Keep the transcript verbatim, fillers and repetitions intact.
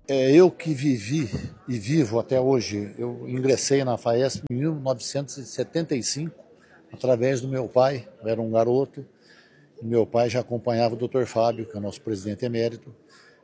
É eu que vivi e vivo até hoje. Eu ingressei na FAESP em mil novecentos e setenta e cinco, através do meu pai. Eu era um garoto, e meu pai já acompanhava o doutor Fábio, que é o nosso presidente emérito,